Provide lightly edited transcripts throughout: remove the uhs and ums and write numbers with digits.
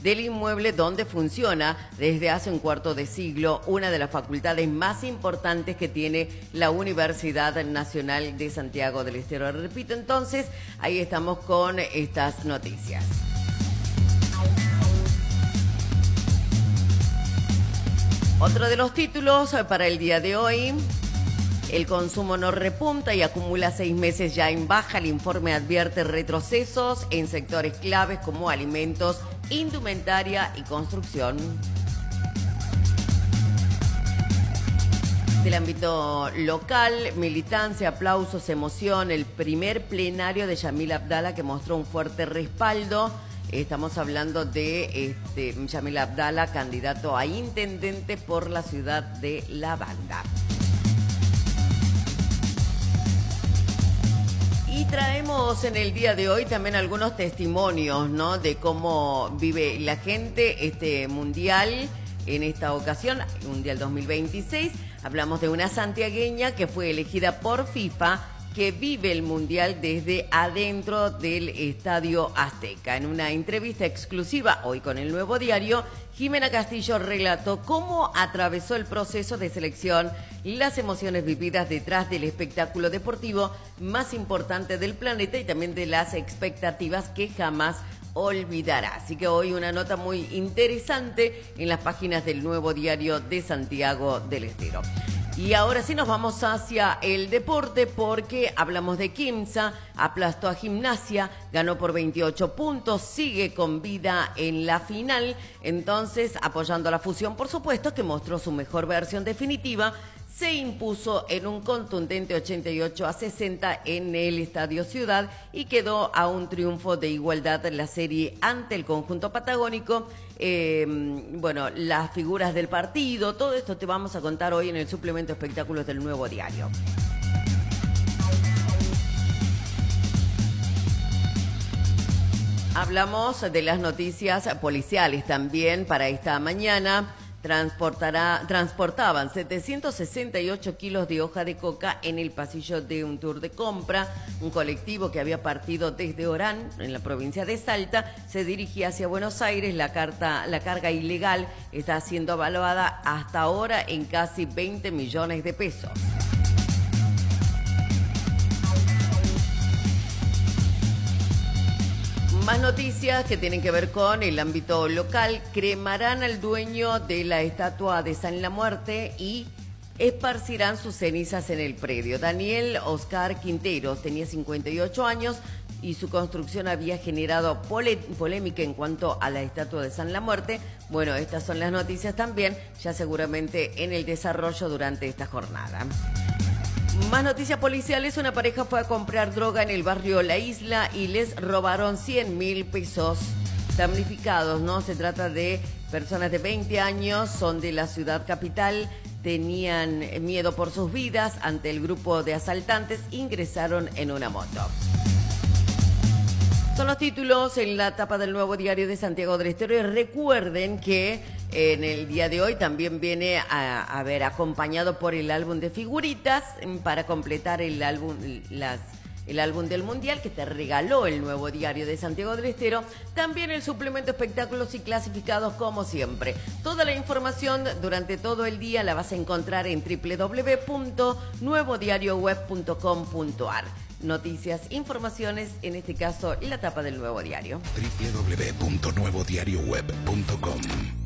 del inmueble donde funciona desde hace un cuarto de siglo una de las facultades más importantes que tiene la Universidad Nacional de Santiago del Estero. Repito, entonces, ahí estamos con estas noticias. Otro de los títulos para el día de hoy: el consumo no repunta y acumula 6 meses ya en baja. El informe advierte retrocesos en sectores claves como alimentos, indumentaria y construcción. Del ámbito local, militancia, aplausos, emoción, el primer plenario de Yamil Abdala, que mostró un fuerte respaldo. Estamos hablando de Yamil Abdala, candidato a intendente por la ciudad de La Banda. Y traemos en el día de hoy también algunos testimonios, ¿no?, de cómo vive la gente este mundial en esta ocasión, Mundial 2026. Hablamos de una santiagueña que fue elegida por FIFA, que vive el Mundial desde adentro del Estadio Azteca. En una entrevista exclusiva hoy con El Nuevo Diario, Jimena Castillo relató cómo atravesó el proceso de selección y las emociones vividas detrás del espectáculo deportivo más importante del planeta y también de las expectativas que jamás olvidará. Así que hoy una nota muy interesante en las páginas del Nuevo Diario de Santiago del Estero. Y ahora sí nos vamos hacia el deporte, porque hablamos de Quimsa. Aplastó a Gimnasia, ganó por 28 puntos, sigue con vida en la final. Entonces, apoyando a la Fusión, por supuesto, que mostró su mejor versión definitiva, se impuso en un contundente 88-60 en el Estadio Ciudad y quedó a un triunfo de igualdad en la serie ante el conjunto patagónico. Las figuras del partido, todo esto te vamos a contar hoy en el suplemento espectáculos del Nuevo Diario. Hablamos de las noticias policiales también para esta mañana. Transportaban 768 kilos de hoja de coca en el pasillo de un tour de compra. Un colectivo que había partido desde Orán, en la provincia de Salta, se dirigía hacia Buenos Aires. La carga ilegal está siendo evaluada hasta ahora en casi 20 millones de pesos. Más noticias que tienen que ver con el ámbito local. Cremarán al dueño de la estatua de San La Muerte y esparcirán sus cenizas en el predio. Daniel Oscar Quinteros tenía 58 años y su construcción había generado polémica en cuanto a la estatua de San La Muerte. Bueno, estas son las noticias también, ya seguramente en el desarrollo durante esta jornada. Más noticias policiales. Una pareja fue a comprar droga en el barrio La Isla y les robaron 100.000 pesos damnificados, ¿no? Se trata de personas de 20 años, son de la ciudad capital, tenían miedo por sus vidas ante el grupo de asaltantes, ingresaron en una moto. Son los títulos en la tapa del Nuevo Diario de Santiago del Estero. Y recuerden que en el día de hoy también viene a ver acompañado por el álbum de figuritas para completar el álbum del Mundial que te regaló el Nuevo Diario de Santiago del Estero. También el suplemento espectáculos y clasificados como siempre. Toda la información durante todo el día la vas a encontrar en www.nuevodarioweb.com.ar. Noticias, informaciones, en este caso la tapa del Nuevo Diario. www.nuevodarioweb.com.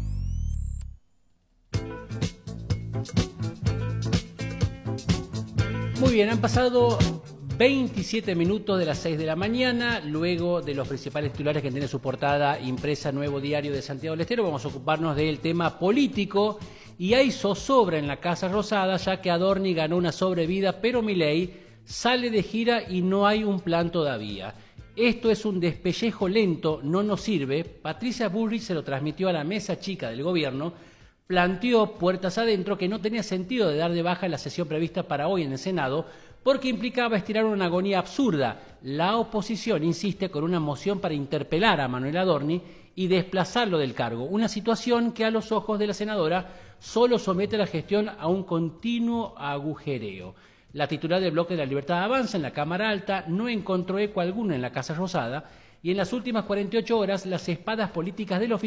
Muy bien, han pasado 27 minutos de las 6 de la mañana, luego de los principales titulares que tiene su portada impresa Nuevo Diario de Santiago del Estero. Vamos a ocuparnos del tema político y hay zozobra en la Casa Rosada, ya que Adorni ganó una sobrevida, pero Milei sale de gira y no hay un plan todavía. Esto es un despellejo lento, no nos sirve. Patricia Bullrich se lo transmitió a la mesa chica del gobierno, planteó puertas adentro que no tenía sentido de dar de baja la sesión prevista para hoy en el Senado, porque implicaba estirar una agonía absurda. La oposición insiste con una moción para interpelar a Manuel Adorni y desplazarlo del cargo, una situación que a los ojos de la senadora solo somete la gestión a un continuo agujereo. La titular del bloque de la Libertad Avanza en la Cámara Alta no encontró eco alguno en la Casa Rosada y en las últimas 48 horas las espadas políticas del oficialismo